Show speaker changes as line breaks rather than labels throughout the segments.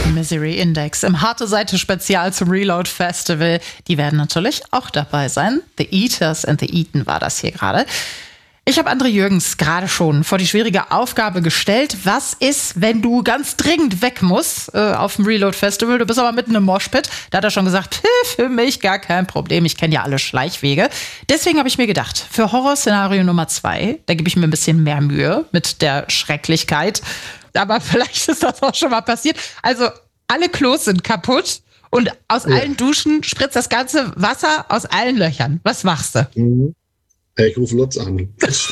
Misery Index im Harte Seite Spezial zum Reload Festival. Die werden natürlich auch dabei sein. The Eaters and the Eaten war das hier gerade. Ich habe André Jürgens gerade schon vor die schwierige Aufgabe gestellt. Was ist, wenn du ganz dringend weg musst auf dem Reload Festival? Du bist aber mitten im Moshpit. Da hat er schon gesagt, für mich gar kein Problem. Ich kenne ja alle Schleichwege. Deswegen habe ich mir gedacht, für Horrorszenario Nummer 2, da gebe ich mir ein bisschen mehr Mühe mit der Schrecklichkeit. Aber vielleicht ist das auch schon mal passiert. Also alle Klos sind kaputt und aus allen Duschen spritzt das ganze Wasser aus allen Löchern. Was machst du?
Mhm. Ich rufe Lutz an.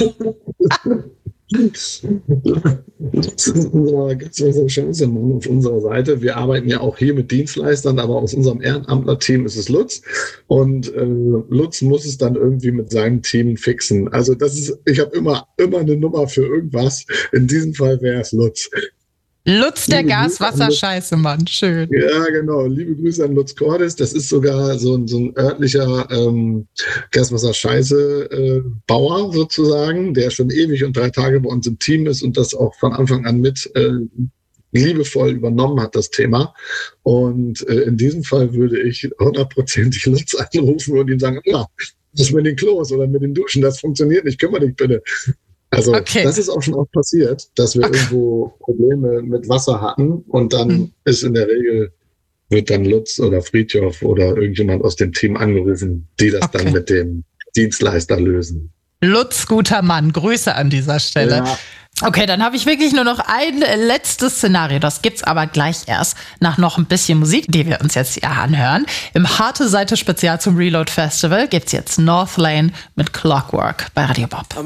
Lutz ist unser ganz großer Chancenmann auf unserer Seite. Wir arbeiten ja auch hier mit Dienstleistern, aber aus unserem Ehrenamtler-Team ist es Lutz. Und Lutz muss es dann irgendwie mit seinem Team fixen. Also ich habe immer eine Nummer für irgendwas. In diesem Fall wäre es Lutz.
Lutz, der Gas-Wasser-Scheiße-Mann. Schön.
Ja, genau. Liebe Grüße an Lutz Cordes. Das ist sogar so ein örtlicher Gas-Wasser-Scheiße-Bauer sozusagen, der schon ewig und 3 Tage bei uns im Team ist und das auch von Anfang an mit liebevoll übernommen hat, das Thema. Und in diesem Fall würde ich 100%ig Lutz anrufen und ihm sagen, ja, das mit den Klos oder mit den Duschen, das funktioniert nicht, kümmere dich bitte. Also das ist auch schon oft passiert, dass wir irgendwo Probleme mit Wasser hatten und dann ist in der Regel, wird dann Lutz oder Friedhof oder irgendjemand aus dem Team angerufen, die das dann mit dem Dienstleister lösen.
Lutz, guter Mann, Grüße an dieser Stelle.
Ja.
Okay, dann habe ich wirklich nur noch ein letztes Szenario. Das gibt's aber gleich erst nach noch ein bisschen Musik, die wir uns jetzt hier anhören. Im Harte Seite Spezial zum Reload Festival gibt's jetzt Northlane mit Clockwork bei Radio Bob.